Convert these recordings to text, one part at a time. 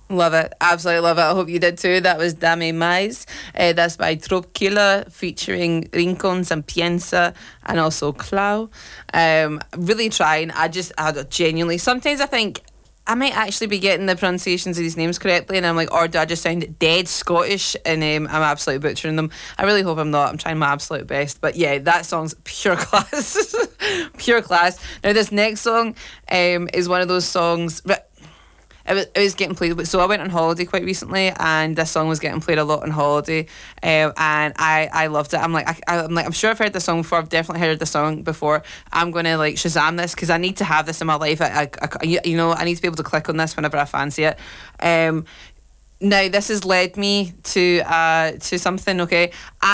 Love it. Absolutely love it. I hope you did too. That was Dame Mais. That's by Tropkila featuring Rincons and Piensa and also Clau. Really trying. I genuinely, sometimes I think I might actually be getting the pronunciations of these names correctly, and I'm like, or do I just sound dead Scottish and I'm absolutely butchering them? I really hope I'm not. I'm trying my absolute best. But yeah, that song's pure class. Pure class. Now, this next song is one of those songs. It was getting played. So I went on holiday quite recently, and this song was getting played a lot on holiday, and I loved it. I'm sure I've heard the song before. I've definitely heard the song before. I'm gonna like Shazam this because I need to have this in my life. I need to be able to click on this whenever I fancy it. Now this has led me to something. Okay,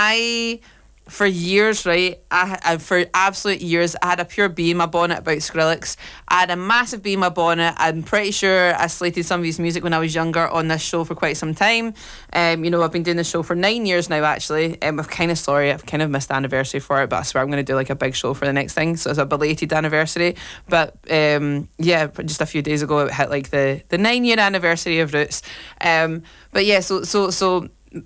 for years, right? For absolute years, I had a pure bee in my bonnet about Skrillex. I had a massive bee in my bonnet. I'm pretty sure I slated some of his music when I was younger on this show for quite some time. I've been doing this show for 9 years now, actually. I'm kind of sorry. I've kind of missed the anniversary for it, but I swear I'm going to do like a big show for the next thing. So it's a belated anniversary. But just a few days ago, it hit like the 9-year anniversary of Roots. But yeah, so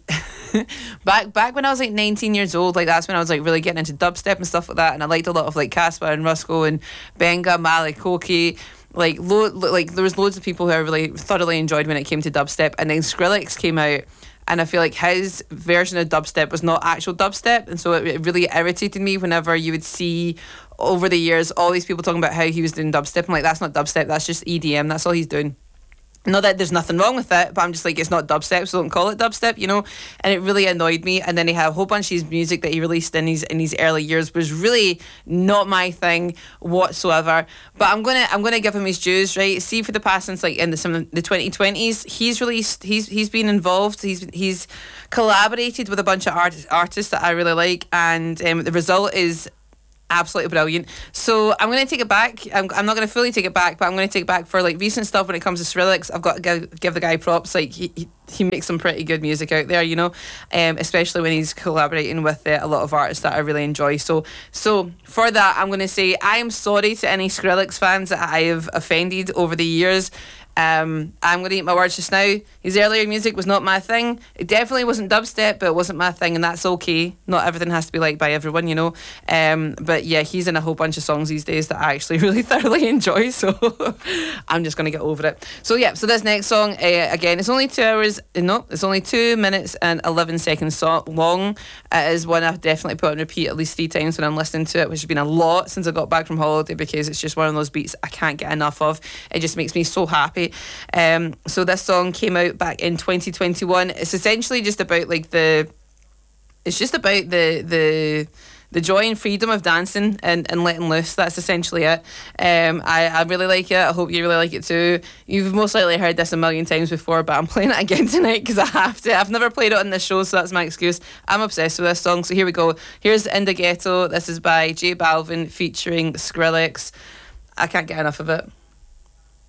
back when I was like 19 years old, like that's when I was like really getting into dubstep and stuff like that, and I liked a lot of like Casper and Rusko and Benga, Malik, Koki, like there was loads of people who I really thoroughly enjoyed when it came to dubstep, and then Skrillex came out, and I feel like his version of dubstep was not actual dubstep, and so it really irritated me whenever you would see over the years all these people talking about how he was doing dubstep. I'm like, that's not dubstep, that's just EDM, that's all he's doing. Not that there's nothing wrong with it, but I'm just like, it's not dubstep, so don't call it dubstep, And it really annoyed me. And then he had a whole bunch of his music that he released in his early years was really not my thing whatsoever. But I'm gonna give him his dues, right? See, for the past since like in the 2020s, he's been involved. He's collaborated with a bunch of artists that I really like, and the result is absolutely brilliant. So I'm going to take it back. I'm not going to fully take it back, but I'm going to take it back for like recent stuff when it comes to Skrillex. I've got to give the guy props. Like he makes some pretty good music out there, especially when he's collaborating with a lot of artists that I really enjoy. So for that, I'm going to say I am sorry to any Skrillex fans that I have offended over the years. I'm going to eat my words just now. His earlier music was not my thing. It definitely wasn't dubstep, but it wasn't my thing, and that's okay. Not everything has to be liked by everyone, But yeah, he's in a whole bunch of songs these days that I actually really thoroughly enjoy, so I'm just going to get over it. So this next song, again, it's only 2 minutes and 11 seconds long. It is one I've definitely put on repeat at least 3 times when I'm listening to it, which has been a lot since I got back from holiday, because it's just one of those beats I can't get enough of. It just makes me so happy. So this song came out back in 2021. It's essentially just about like the joy and freedom of dancing and letting loose. That's essentially it. I really like it. I hope you really like it too. You've most likely heard this a million times before, but I'm playing it again tonight because I have to. I've never played it on this show, so that's my excuse. I'm obsessed with this song, so here we go. Here's In the Ghetto. This is by J Balvin featuring Skrillex. I can't get enough of it.